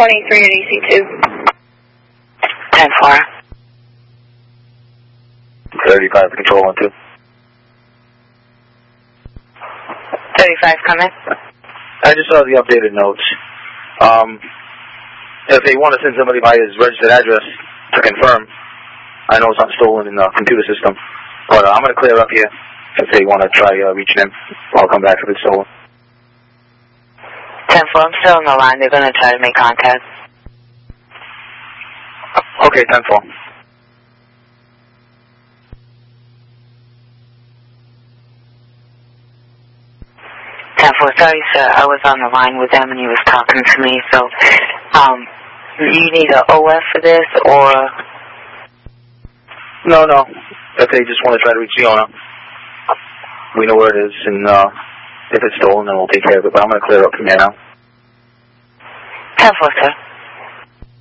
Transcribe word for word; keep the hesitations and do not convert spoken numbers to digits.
twenty-three at E C two. ten four. thirty-five, control one two. thirty-five, come in. I just saw the updated notes. Um, if they want to send somebody by his registered address to confirm, I know it's not stolen in the computer system, but uh, I'm going to clear up here if they want to try uh, reaching him. I'll come back if it's stolen. ten four, I'm still on the line. They're going to try to make contact. Okay, ten four. ten four, sorry, sir. I was on the line with them and he was talking to me. So, um, you need an O F for this or? No, no. If they just want to try to reach the owner, we know where it is, and uh, if it's stolen, then we'll take care of it. But I'm going to clear up from here now. ten four, sir.